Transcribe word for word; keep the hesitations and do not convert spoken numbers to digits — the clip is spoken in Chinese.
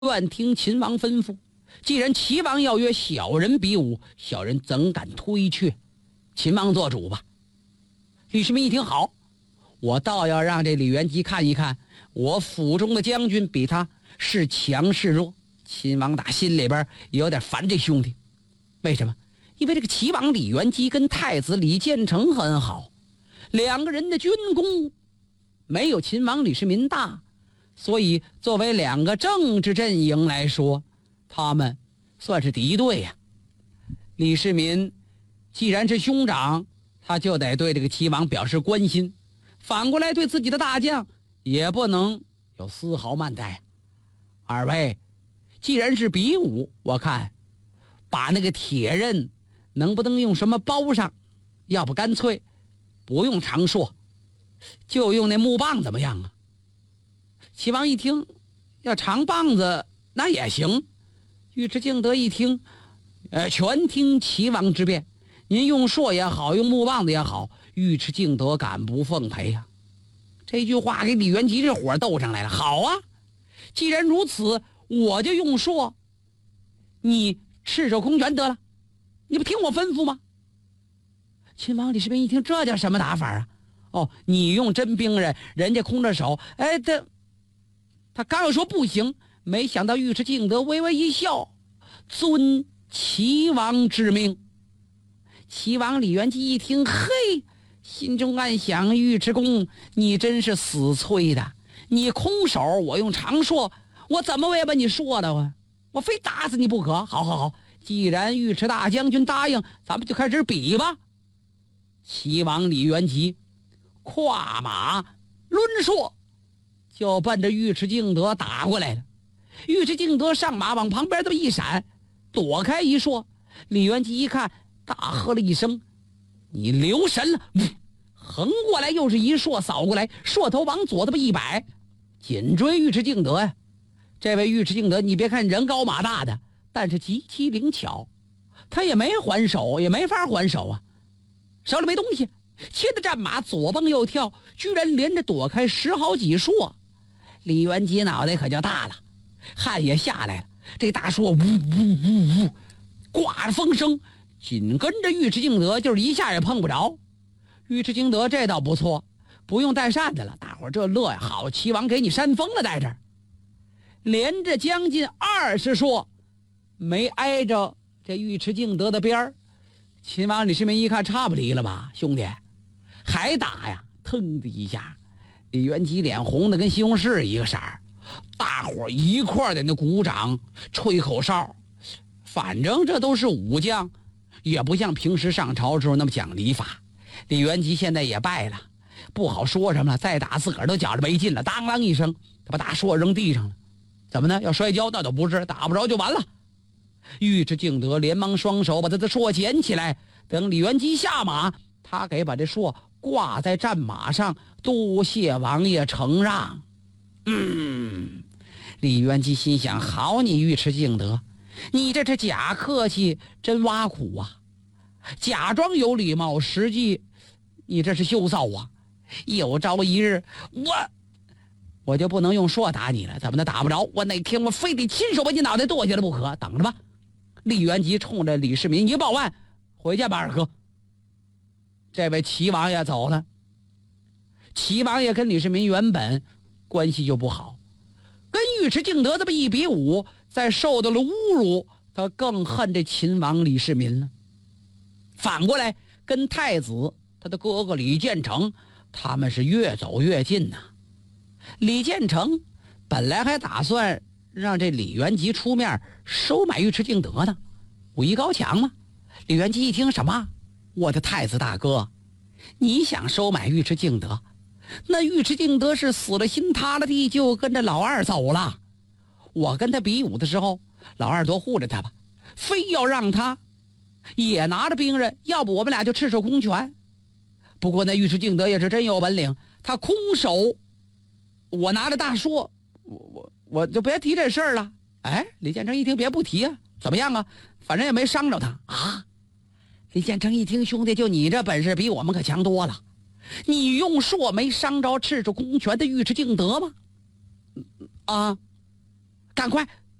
万听秦王吩咐，既然齐王要约小人比武，小人怎敢推却？秦王做主吧。李世民一听，好，我倒要让这李元吉看一看，我府中的将军比他是强是弱。秦王打心里边有点烦这兄弟，为什么？因为这个齐王李元吉跟太子李建成很好，两个人的军功没有秦王李世民大，所以作为两个政治阵营来说，他们算是敌对呀、啊。李世民既然是兄长，他就得对这个齐王表示关心，反过来对自己的大将也不能有丝毫慢待。二位既然是比武，我看把那个铁刃能不能用什么包上，要不干脆不用长槊，就用那木棒怎么样啊？齐王一听，要长棒子那也行。尉迟敬德一听，呃，全听齐王之便，您用槊也好，用木棒子也好，尉迟敬德敢不奉陪呀、啊？这句话给李元吉这火斗上来了。好啊，既然如此，我就用槊，你赤手空拳得了，你不听我吩咐吗？秦王李世民一听，这叫什么打法啊？哦，你用真兵刃，人家空着手，哎，他他刚要说不行，没想到尉迟敬德微微一笑，遵齐王之命。齐王李元吉一听，嘿，心中暗想，尉迟恭，你真是死催的，你空手，我用长槊，我怎么也把你说的啊？我非打死你不可。好好好，既然尉迟大将军答应，咱们就开始比吧。齐王李元吉跨马抡槊，就奔着尉迟敬德打过来了。尉迟敬德上马往旁边这么一闪，躲开一槊。李元吉一看，大喝了一声：“你留神了！”横过来又是一槊扫过来，槊头往左这么一摆，紧追尉迟敬德呀。这位尉迟敬德，你别看人高马大的，但是极其灵巧，他也没还手，也没法还手啊，手里没东西，骑着战马左蹦右跳，居然连着躲开十好几槊。李元吉脑袋可就大了，汗也下来了，这大槊呜呜呜呜挂着风声，紧跟着尉迟敬德就是一下也碰不着。尉迟敬德这倒不错，不用带扇子了，大伙儿这乐呀，好，齐王给你扇风了，在这儿连着将近二十槊没挨着这尉迟敬德的边儿。秦王李世民一看，差不离了吧，兄弟还打呀？腾的一下，李元吉脸红的跟西红柿一个色儿，大伙一块在那鼓掌吹口哨。反正这都是武将，也不像平时上朝时候那么讲礼法。李元吉现在也败了，不好说什么了，再打自个儿都觉着没劲了。当啷一声，他把大槊扔地上了。怎么呢？要摔跤？那倒不是，打不着就完了。尉迟敬德连忙双手把他的槊捡起来，等李元吉下马，他给把这槊挂在战马上，多谢王爷承让。嗯，李元吉心想，好你尉迟敬德，你这是假客气真挖苦啊，假装有礼貌，实际你这是羞臊啊。有朝一日我我就不能用槊打你了，怎么能打不着？我哪天我非得亲手把你脑袋剁下来不可，等着吧。李元吉冲着李世民一报案，回家吧二哥。这位齐王爷走了。齐王爷跟李世民原本关系就不好，跟尉迟敬德这么一比武，再受到了侮辱，他更恨这秦王李世民了。反过来跟太子他的哥哥李建成，他们是越走越近呐、啊。李建成本来还打算让这李元吉出面收买尉迟敬德呢，武艺高强嘛。李元吉一听，什么？我的太子大哥，你想收买尉迟敬德？那尉迟敬德是死了心塌了地，就跟着老二走了。我跟他比武的时候，老二多护着他吧，非要让他也拿着兵刃，要不我们俩就赤手空拳。不过那尉迟敬德也是真有本领，他空手，我拿着大槊，我我我就别提这事儿了。哎，李建成一听，别不提啊，怎么样啊？反正也没伤着他啊。李建成一听，兄弟，就你这本事比我们可强多了。你用槊没伤着赤手空拳的尉迟敬德吗？啊，赶快